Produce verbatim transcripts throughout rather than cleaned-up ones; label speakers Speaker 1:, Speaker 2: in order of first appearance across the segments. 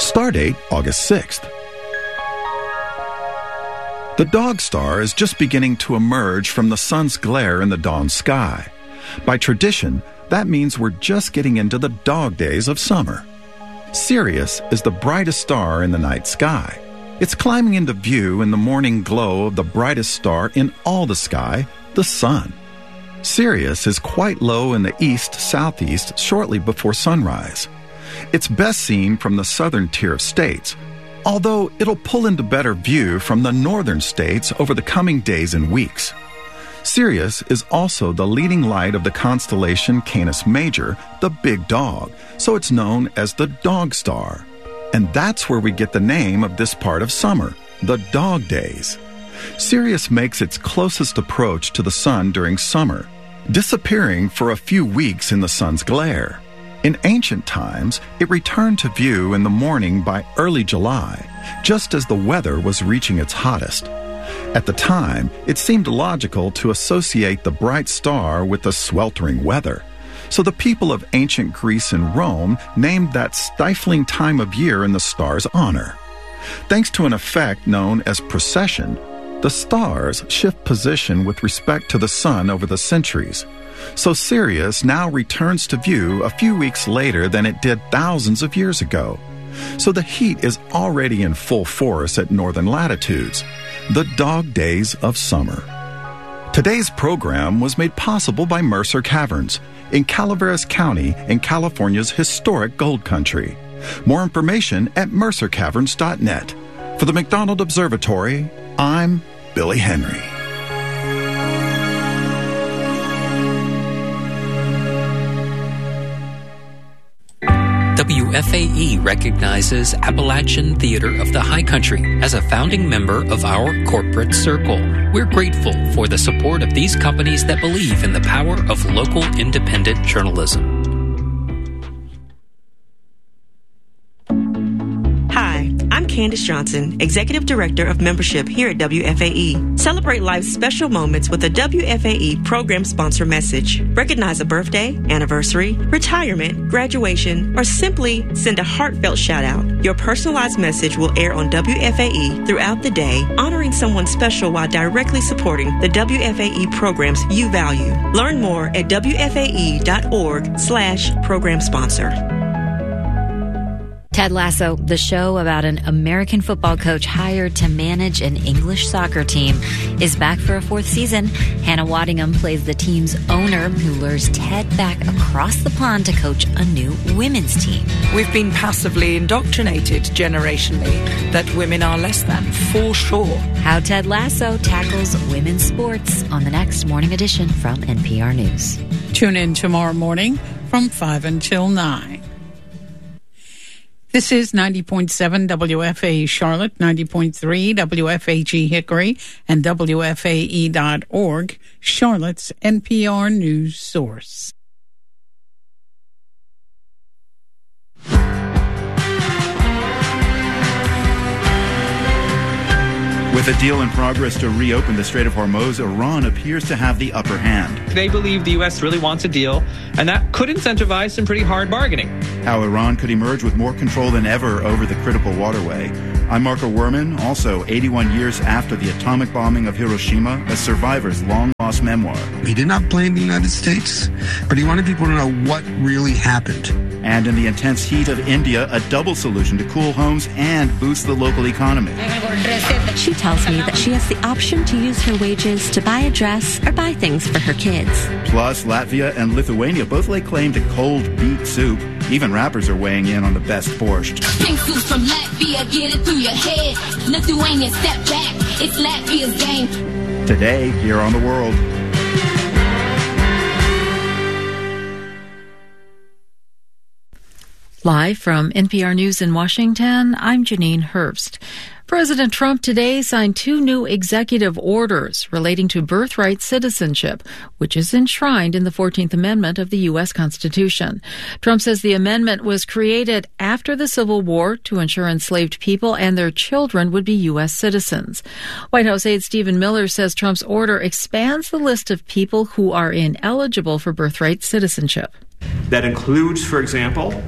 Speaker 1: Stardate, August sixth. The dog star is just beginning to emerge from the sun's glare in the dawn sky. By tradition, that means we're just getting into the dog days of summer. Sirius is the brightest star in the night sky. It's climbing into view in the morning glow of the brightest star in all the sky, the sun. Sirius is quite low in the east-southeast shortly before sunrise. It's best seen from the southern tier of states, although it'll pull into better view from the northern states over the coming days and weeks. Sirius is also the leading light of the constellation Canis Major, the big dog, so it's known as the dog star. And that's where we get the name of this part of summer, the dog days. Sirius makes its closest approach to the sun during summer, disappearing for a few weeks in the sun's glare. In ancient times, it returned to view in the morning by early July, just as the weather was reaching its hottest. At the time, it seemed logical to associate the bright star with the sweltering weather. So the people of ancient Greece and Rome named that stifling time of year in the star's honor. Thanks to an effect known as precession, the stars shift position with respect to the sun over the centuries. So Sirius now returns to view a few weeks later than it did thousands of years ago. So the heat is already in full force at northern latitudes, the dog days of summer. Today's program was made possible by Mercer Caverns in Calaveras County in California's historic gold country. More information at mercer caverns dot net. For the McDonald Observatory, I'm Billy Henry.
Speaker 2: W F A E recognizes Appalachian Theater of the High Country as a founding member of our corporate circle. We're grateful for the support of these companies that believe in the power of local independent journalism.
Speaker 3: Hi, I'm Candace Johnson, Executive Director of Membership here at W F A E. Celebrate life's special moments with a W F A E program sponsor message. Recognize a birthday, anniversary, retirement, graduation, or simply send a heartfelt shout out. Your personalized message will air on W F A E throughout the day, honoring someone special while directly supporting the W F A E programs you value. Learn more at W F A E dot org slash program sponsor.
Speaker 4: Ted Lasso, the show about an American football coach hired to manage an English soccer team, is back for a fourth season. Hannah Waddingham plays the team's owner who lures Ted back across the pond to coach a new women's team.
Speaker 5: We've been passively indoctrinated generationally that women are less than, for sure.
Speaker 4: How Ted Lasso tackles women's sports on the next morning edition from N P R News.
Speaker 6: Tune in tomorrow morning from five until nine. This is ninety point seven W F A E Charlotte, ninety point three W F A G Hickory, and W F A E dot org, Charlotte's N P R News source.
Speaker 7: With a deal in progress to reopen the Strait of Hormuz, Iran appears to have the upper hand.
Speaker 8: They believe the U S really wants a deal, and that could incentivize some pretty hard bargaining.
Speaker 7: How Iran could emerge with more control than ever over the critical waterway. I'm Marco Werman, also eighty-one years after the atomic bombing of Hiroshima, a survivor's long-lost memoir.
Speaker 9: He did not blame the United States, but he wanted people to know what really happened.
Speaker 7: And in the intense heat of India, a double solution to cool homes and boost the local economy.
Speaker 10: She tells me that she has the option to use her wages to buy a dress or buy things for her kids.
Speaker 7: Plus, Latvia and Lithuania both lay claim to cold beet soup. Even rappers are weighing in on the best borscht.
Speaker 11: Pink soup from Latvia, get it through your head. Lithuania, step back. It's Latvia's game.
Speaker 7: Today, here on The World.
Speaker 12: Live from N P R News in Washington, I'm Janine Herbst. President Trump today signed two new executive orders relating to birthright citizenship, which is enshrined in the fourteenth Amendment of the U S Constitution. Trump says the amendment was created after the Civil War to ensure enslaved people and their children would be U S citizens. White House aide Stephen Miller says Trump's order expands the list of people who are ineligible for birthright citizenship.
Speaker 13: That includes, for example,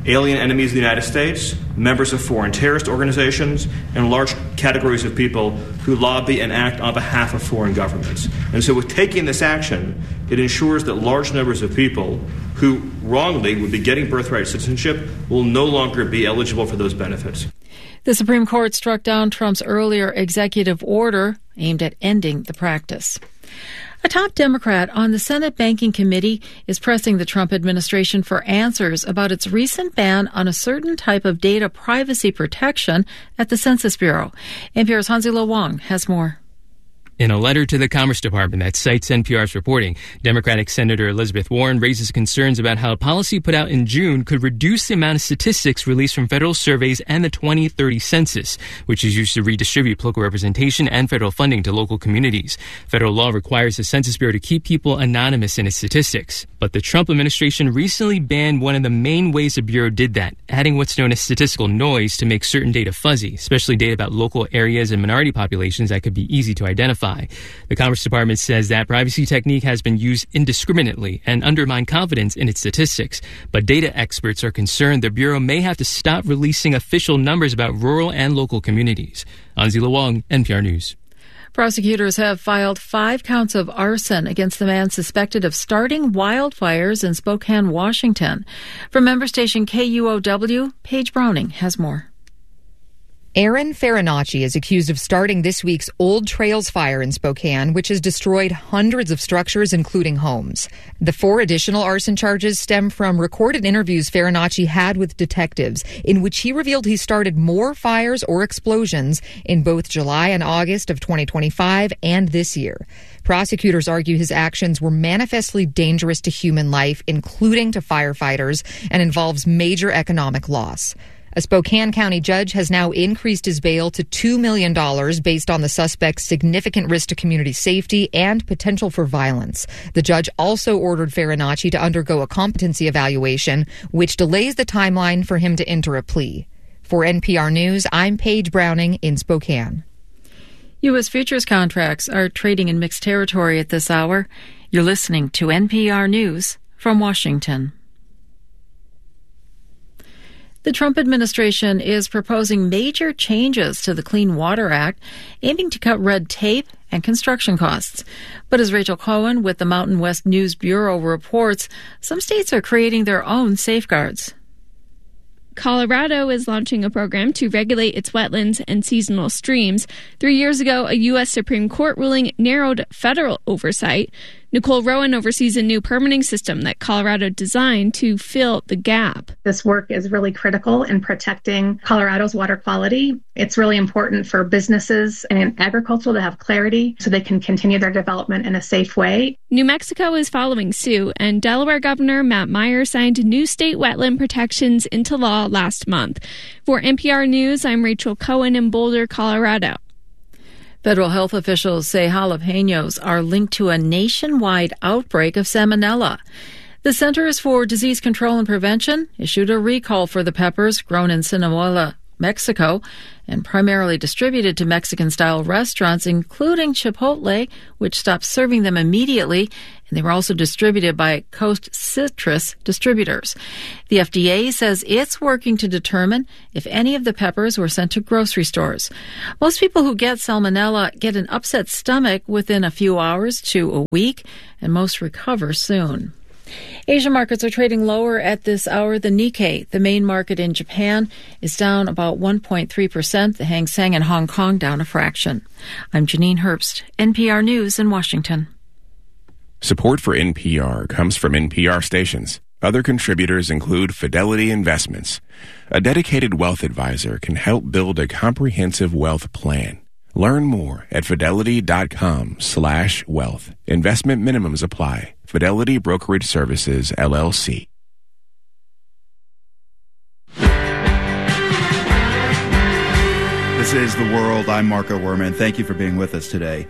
Speaker 13: alien enemies of the United States, members of foreign terrorist organizations, and large categories of people who lobby and act on behalf of foreign governments. And so with taking this action, it ensures that large numbers of people who wrongly would be getting birthright citizenship will no longer be eligible for those benefits.
Speaker 12: The Supreme Court struck down Trump's earlier executive order aimed at ending the practice. A top Democrat on the Senate Banking Committee is pressing the Trump administration for answers about its recent ban on a certain type of data privacy protection at the Census Bureau. N P R's Hansi-Lo Wang has more.
Speaker 14: In a letter to the Commerce Department that cites N P R's reporting, Democratic Senator Elizabeth Warren raises concerns about how a policy put out in June could reduce the amount of statistics released from federal surveys and the twenty thirty census, which is used to redistribute local representation and federal funding to local communities. Federal law requires the Census Bureau to keep people anonymous in its statistics. But the Trump administration recently banned one of the main ways the Bureau did that, adding what's known as statistical noise to make certain data fuzzy, especially data about local areas and minority populations that could be easy to identify. The Commerce Department says that privacy technique has been used indiscriminately and undermined confidence in its statistics. But data experts are concerned the Bureau may have to stop releasing official numbers about rural and local communities. Hansi-Lo Wang, N P R News.
Speaker 12: Prosecutors have filed five counts of arson against the man suspected of starting wildfires in Spokane, Washington. From member station K U O W, Paige Browning has more.
Speaker 15: Aaron Farinacci is accused of starting this week's Old Trails fire in Spokane, which has destroyed hundreds of structures, including homes. The four additional arson charges stem from recorded interviews Farinacci had with detectives, in which he revealed he started more fires or explosions in both July and August of twenty twenty-five and this year. Prosecutors argue his actions were manifestly dangerous to human life, including to firefighters, and involves major economic loss. A Spokane County judge has now increased his bail to two million dollars based on the suspect's significant risk to community safety and potential for violence. The judge also ordered Farinacci to undergo a competency evaluation, which delays the timeline for him to enter a plea. For N P R News, I'm Paige Browning in Spokane.
Speaker 12: U S futures contracts are trading in mixed territory at this hour. You're listening to N P R News from Washington. The Trump administration is proposing major changes to the Clean Water Act, aiming to cut red tape and construction costs. But as Rachel Cohen with the Mountain West News Bureau reports, some states are creating their own safeguards.
Speaker 16: Colorado is launching a program to regulate its wetlands and seasonal streams. Three years ago, a U S Supreme Court ruling narrowed federal oversight. Nicole Rowan oversees a new permitting system that Colorado designed to fill the gap.
Speaker 17: This work is really critical in protecting Colorado's water quality. It's really important for businesses and agriculture to have clarity so they can continue their development in a safe way.
Speaker 16: New Mexico is following suit, and Delaware Governor Matt Meyer signed new state wetland protections into law last month. For N P R News, I'm Rachel Cohen in Boulder, Colorado.
Speaker 12: Federal health officials say jalapenos are linked to a nationwide outbreak of salmonella. The Centers for Disease Control and Prevention issued a recall for the peppers grown in Sinaloa, Mexico, and primarily distributed to Mexican-style restaurants, including Chipotle, which stopped serving them immediately, and they were also distributed by Coast Citrus distributors. The F D A says it's working to determine if any of the peppers were sent to grocery stores. Most people who get salmonella get an upset stomach within a few hours to a week, and most recover soon. Asian markets are trading lower at this hour. The Nikkei, the main market in Japan, is down about one point three percent. The Hang Seng in Hong Kong down a fraction. I'm Janine Herbst, N P R News in Washington.
Speaker 18: Support for N P R comes from N P R stations. Other contributors include Fidelity Investments. A dedicated wealth advisor can help build a comprehensive wealth plan. Learn more at fidelity.com slash wealth. Investment minimums apply. Fidelity Brokerage Services, L L C.
Speaker 7: This is The World. I'm Marco Werman. Thank you for being with us today.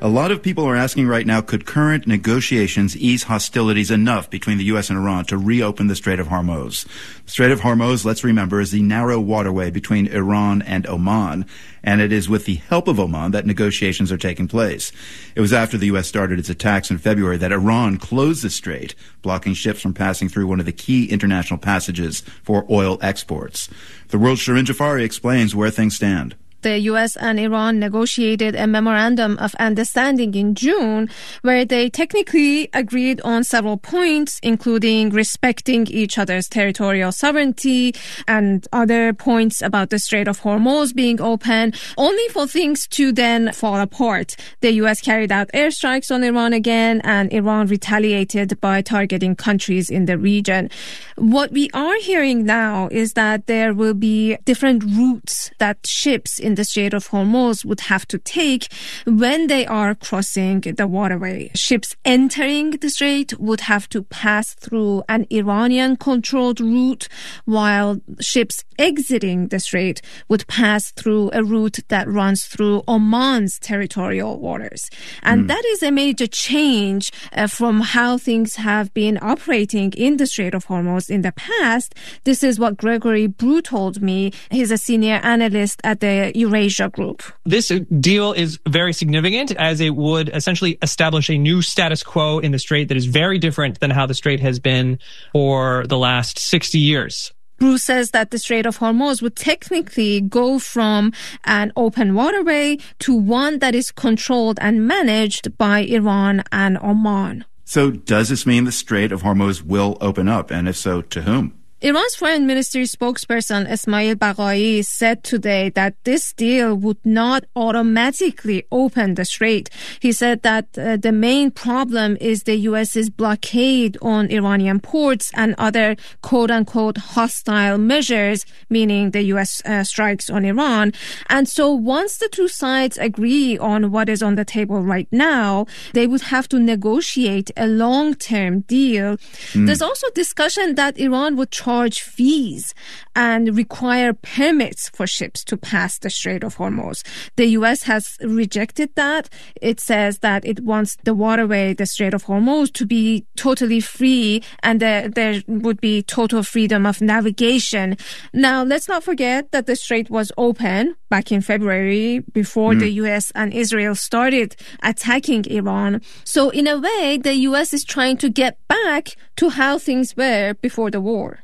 Speaker 7: A lot of people are asking right now, could current negotiations ease hostilities enough between the U S and Iran to reopen the Strait of Hormuz? The Strait of Hormuz, let's remember, is the narrow waterway between Iran and Oman, and it is with the help of Oman that negotiations are taking place. It was after the U S started its attacks in February that Iran closed the strait, blocking ships from passing through one of the key international passages for oil exports. The World's Shirin Jafari explains where things stand.
Speaker 19: The U S and Iran negotiated a memorandum of understanding in June where they technically agreed on several points, including respecting each other's territorial sovereignty and other points about the Strait of Hormuz being open, only for things to then fall apart. The U S carried out airstrikes on Iran again, and Iran retaliated by targeting countries in the region. What we are hearing now is that there will be different routes that ships in the Strait of Hormuz would have to take when they are crossing the waterway. Ships entering the strait would have to pass through an Iranian-controlled route, while ships exiting the strait would pass through a route that runs through Oman's territorial waters. And mm. that is a major change uh, from how things have been operating in the Strait of Hormuz in the past. This is what Gregory Brew told me. He's a senior analyst at the Eurasia Group.
Speaker 8: This deal is very significant, as it would essentially establish a new status quo in the strait that is very different than how the strait has been for the last sixty years.
Speaker 19: Bruce says that the Strait of Hormuz would technically go from an open waterway to one that is controlled and managed by Iran and Oman.
Speaker 7: So does this mean the Strait of Hormuz will open up? And if so, to whom?
Speaker 19: Iran's foreign ministry spokesperson Esmail Baqai said today that this deal would not automatically open the strait. He said that uh, the main problem is the U S's blockade on Iranian ports and other quote-unquote hostile measures, meaning the U S uh, strikes on Iran. And so once the two sides agree on what is on the table right now, they would have to negotiate a long-term deal. Mm. There's also discussion that Iran would charge charge fees and require permits for ships to pass the Strait of Hormuz. The U S has rejected that. It says that it wants the waterway, the Strait of Hormuz, to be totally free, and there, there would be total freedom of navigation. Now, let's not forget that the strait was open back in February before mm. the U S and Israel started attacking Iran. So in a way, the U S is trying to get back to how things were before the war.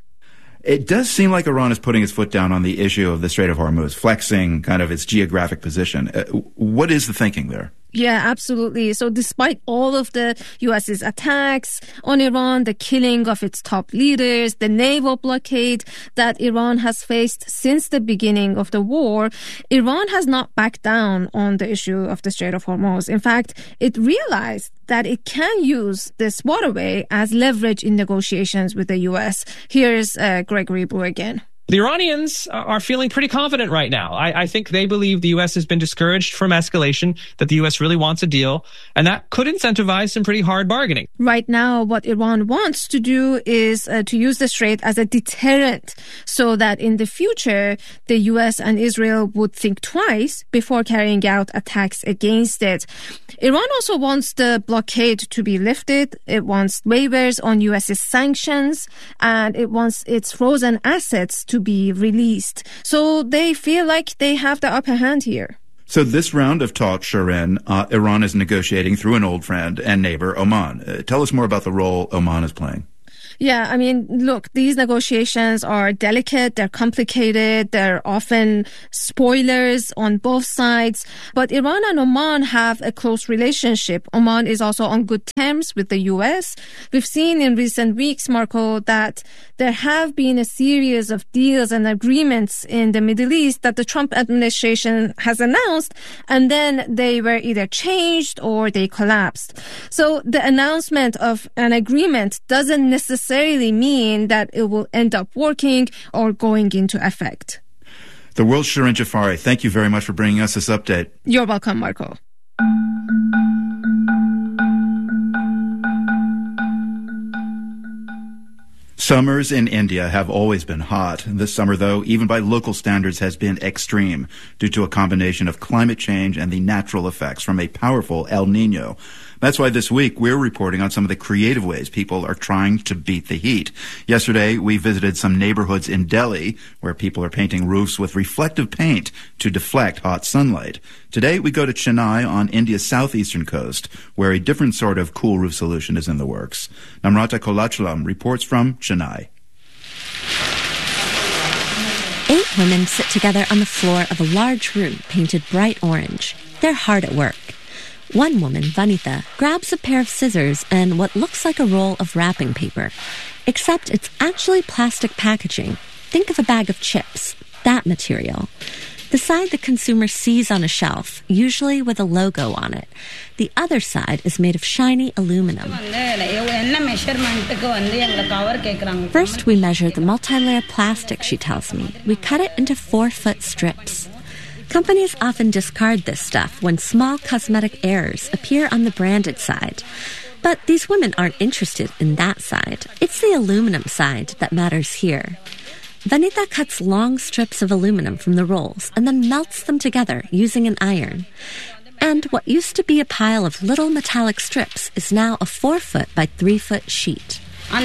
Speaker 7: It does seem like Iran is putting its foot down on the issue of the Strait of Hormuz, flexing kind of its geographic position. Uh, what is the thinking there?
Speaker 19: Yeah, absolutely. So despite all of the U S's attacks on Iran, the killing of its top leaders, the naval blockade that Iran has faced since the beginning of the war, Iran has not backed down on the issue of the Strait of Hormuz. In fact, it realized that it can use this waterway as leverage in negotiations with the U S. Here's uh, Gregory Brew again.
Speaker 8: The Iranians are feeling pretty confident right now. I, I think they believe the U S has been discouraged from escalation, that the U S really wants a deal, and that could incentivize some pretty hard bargaining.
Speaker 19: Right now, what Iran wants to do is uh, to use the strait as a deterrent so that in the future, the U S and Israel would think twice before carrying out attacks against it. Iran also wants the blockade to be lifted. It wants waivers on U S's sanctions, and it wants its frozen assets to be released. So they feel like they have the upper hand here.
Speaker 7: So this round of talks, Shirin, uh, Iran is negotiating through an old friend and neighbor, Oman. Uh, tell us more about the role Oman is playing.
Speaker 19: Yeah, I mean, look, these negotiations are delicate, they're complicated, they're often spoilers on both sides. But Iran and Oman have a close relationship. Oman is also on good terms with the U S. We've seen in recent weeks, Marco, that there have been a series of deals and agreements in the Middle East that the Trump administration has announced, and then they were either changed or they collapsed. So the announcement of an agreement doesn't necessarily necessarily mean that it will end up working or going into effect.
Speaker 7: The World's Shirin Jafari, thank you very much for bringing us this update.
Speaker 19: You're welcome, Marco.
Speaker 7: Summers in India have always been hot. This summer, though, even by local standards, has been extreme due to a combination of climate change and the natural effects from a powerful El Nino. That's why this week we're reporting on some of the creative ways people are trying to beat the heat. Yesterday, we visited some neighborhoods in Delhi where people are painting roofs with reflective paint to deflect hot sunlight. Today, we go to Chennai on India's southeastern coast, where a different sort of cool roof solution is in the works. Namrata Kolachalam reports from Chennai.
Speaker 10: Eight women sit together on the floor of a large room painted bright orange. They're hard at work. One woman, Vanita, grabs a pair of scissors and what looks like a roll of wrapping paper. Except it's actually plastic packaging. Think of a bag of chips. That material. The side the consumer sees on a shelf, usually with a logo on it. The other side is made of shiny aluminum. First, we measure the multi-layer plastic, she tells me. We cut it into four-foot strips. Companies often discard this stuff when small cosmetic errors appear on the branded side. But these women aren't interested in that side. It's the aluminum side that matters here. Vanita cuts long strips of aluminum from the rolls and then melts them together using an iron. And what used to be a pile of little metallic strips is now a four-foot by three-foot sheet.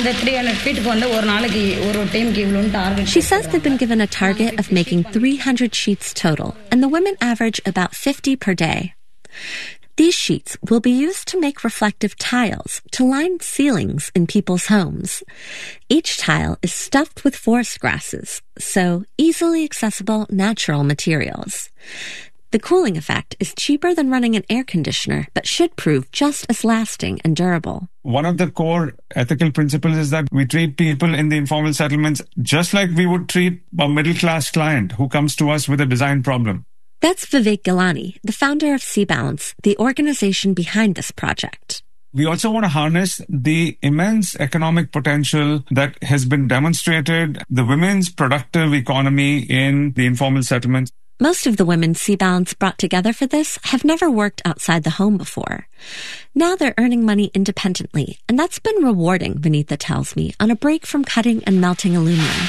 Speaker 10: She says they've been given a target of making three hundred sheets total, and the women average about fifty per day. These sheets will be used to make reflective tiles to line ceilings in people's homes. Each tile is stuffed with forest grasses, so easily accessible natural materials. The cooling effect is cheaper than running an air conditioner, but should prove just as lasting and durable.
Speaker 20: One of the core ethical principles is that we treat people in the informal settlements just like we would treat a middle-class client who comes to us with a design problem.
Speaker 10: That's Vivek Gilani, the founder of Sea Balance, the organization behind this project.
Speaker 20: We also want to harness the immense economic potential that has been demonstrated, the women's productive economy in the informal settlements.
Speaker 10: Most of the women Sea Balance brought together for this have never worked outside the home before. Now they're earning money independently, and that's been rewarding, Vanita tells me, on a break from cutting and melting aluminum.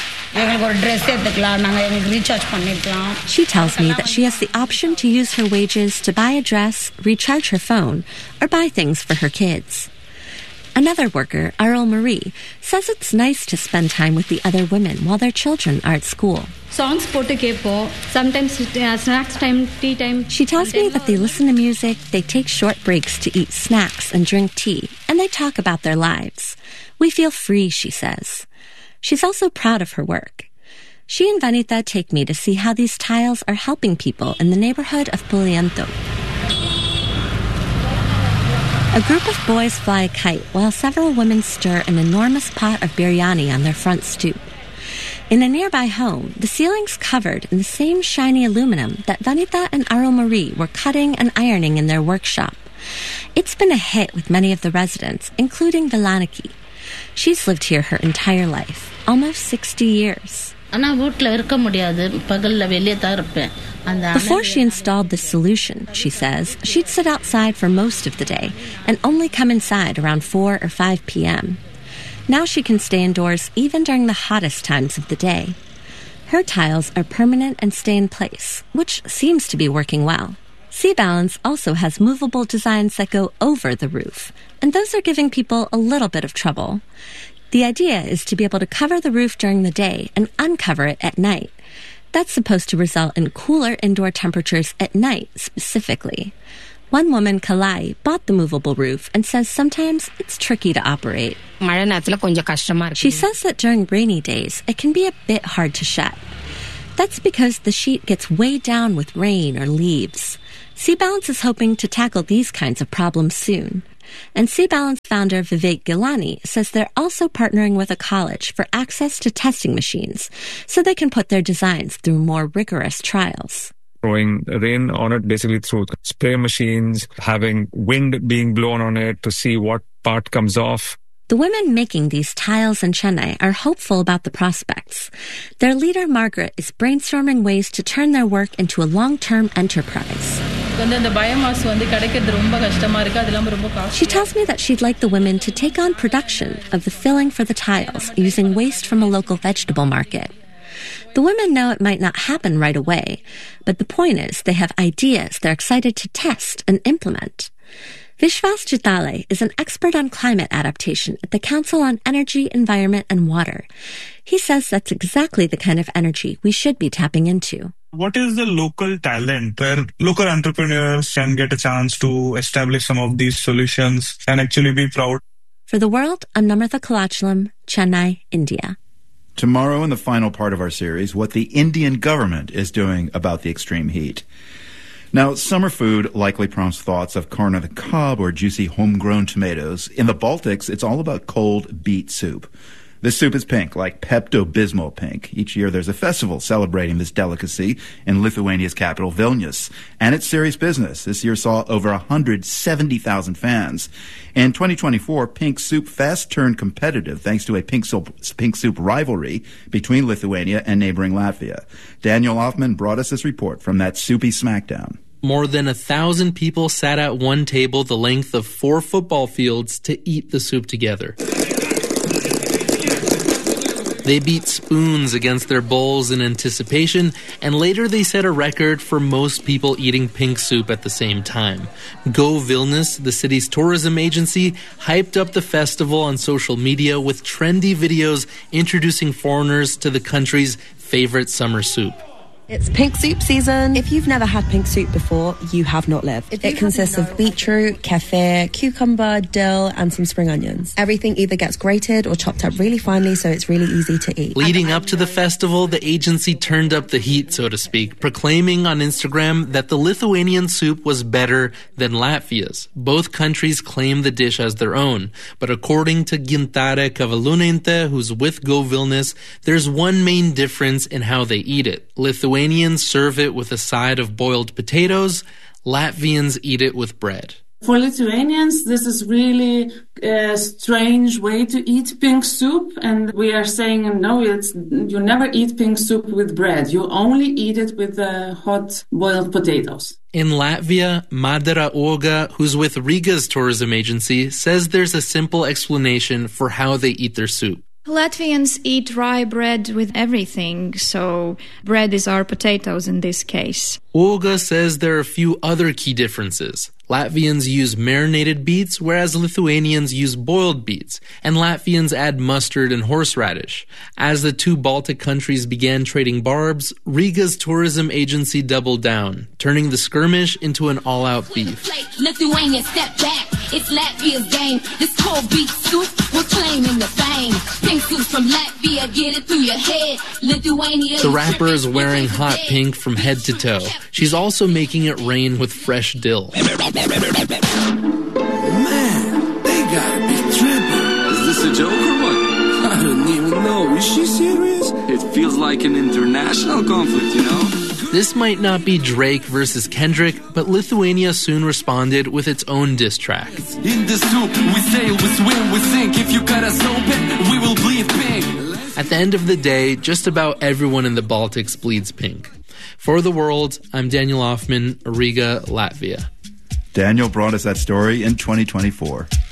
Speaker 10: She tells me that she has the option to use her wages to buy a dress, recharge her phone, or buy things for her kids. Another worker, Arul Marie, says it's nice to spend time with the other women while their children are at school.
Speaker 21: Songs potu kepo, sometimes uh, snacks time, tea time.
Speaker 10: She tells me that they listen to music, they take short breaks to eat snacks and drink tea, and they talk about their lives. We feel free, she says. She's also proud of her work. She and Vanita take me to see how these tiles are helping people in the neighborhood of Puliento. A group of boys fly a kite while several women stir an enormous pot of biryani on their front stoop. In a nearby home, the ceiling's covered in the same shiny aluminum that Vanita and Arul Marie were cutting and ironing in their workshop. It's been a hit with many of the residents, including Velaniki. She's lived here her entire life, almost sixty years. Before she installed this solution, she says, she'd sit outside for most of the day and only come inside around four or five p.m. Now she can stay indoors even during the hottest times of the day. Her tiles are permanent and stay in place, which seems to be working well. Sea Balance also has movable designs that go over the roof, and those are giving people a little bit of trouble. The idea is to be able to cover the roof during the day and uncover it at night. That's supposed to result in cooler indoor temperatures at night, specifically. One woman, Kalai, bought the movable roof and says sometimes it's tricky to operate. She says that during rainy days, it can be a bit hard to shut. That's because the sheet gets weighed down with rain or leaves. Sea Balance is hoping to tackle these kinds of problems soon. And Sea Balance founder Vivek Gilani says they're also partnering with a college for access to testing machines so they can put their designs through more rigorous trials.
Speaker 20: Throwing rain on it basically through spray machines, having wind being blown on it to see what part comes off.
Speaker 10: The women making these tiles in Chennai are hopeful about the prospects. Their leader, Margaret, is brainstorming ways to turn their work into a long-term enterprise. She tells me that she'd like the women to take on production of the filling for the tiles using waste from a local vegetable market. The women know it might not happen right away, but the point is they have ideas they're excited to test and implement. Vishwas Chitale is an expert on climate adaptation at the Council on Energy, Environment and Water. He says that's exactly the kind of energy we should be tapping into.
Speaker 20: What is the local talent where local entrepreneurs can get a chance to establish some of these solutions and actually be proud?
Speaker 10: For The World, I'm Namratha Kalachalam, Chennai, India.
Speaker 7: Tomorrow, in the final part of our series, what the Indian government is doing about the extreme heat. Now, summer food likely prompts thoughts of corn on the cob or juicy homegrown tomatoes. In the Baltics, it's all about cold beet soup. This soup is pink, like Pepto-Bismol pink. Each year there's a festival celebrating this delicacy in Lithuania's capital, Vilnius. And it's serious business. This year saw over one hundred seventy thousand fans. In twenty twenty-four, Pink Soup Fest turned competitive thanks to a pink soup, pink soup rivalry between Lithuania and neighboring Latvia. Daniel Hoffman brought us this report from that soupy smackdown.
Speaker 1: More than a thousand people sat at one table the length of four football fields to eat the soup together. They beat spoons against their bowls in anticipation, and later they set a record for most people eating pink soup at the same time. Go Vilnius, the city's tourism agency, hyped up the festival on social media with trendy videos introducing foreigners to the country's favorite summer soup.
Speaker 22: It's pink soup season. If you've never had pink soup before, you have not lived. It consists of beetroot, kefir, cucumber, dill, and some spring onions. Everything either gets grated or chopped up really finely, so it's really easy to eat.
Speaker 1: Leading up to the festival, the agency turned up the heat, so to speak, proclaiming on Instagram that the Lithuanian soup was better than Latvia's. Both countries claim the dish as their own, but according to Gintarė Kavaliūnaitė, who's with Go Vilnius, there's one main difference in how they eat it. Lithuanians Lithuanians serve it with a side of boiled potatoes. Latvians eat it with bread.
Speaker 23: For Lithuanians, this is really a strange way to eat pink soup, and we are saying, no, it's you never eat pink soup with bread. You only eat it with uh, hot boiled potatoes.
Speaker 1: In Latvia, Madara Uoga, who's with Riga's tourism agency, says there's a simple explanation for how they eat their soup.
Speaker 24: Latvians eat rye bread with everything, so bread is our potatoes in this case.
Speaker 1: Uoga says there are a few other key differences. Latvians use marinated beets, whereas Lithuanians use boiled beets, and Latvians add mustard and horseradish. As the two Baltic countries began trading barbs, Riga's tourism agency doubled down, turning the skirmish into an all-out beef.
Speaker 11: Lithuania, step back. It's Latvia's game. This cold beet soup, we're claiming the fame. Pink soup from Latvia, get it through your head. Lithuania.
Speaker 1: The rapper is wearing hot pink from head to toe. She's also making it rain with fresh dill.
Speaker 25: Man, they gotta be tripping. Is this a joke or what? I don't even know. Is she serious? It feels like an international conflict, you know?
Speaker 1: This might not be Drake versus Kendrick, but Lithuania soon responded with its own diss track.
Speaker 25: In the soup, we sail, we swim, we sink. If you cut us open, we will bleed pink.
Speaker 1: At the end of the day, just about everyone in the Baltics bleeds pink. For The World, I'm Daniel Hoffman, Riga, Latvia.
Speaker 7: Daniel brought us that story in twenty twenty-four.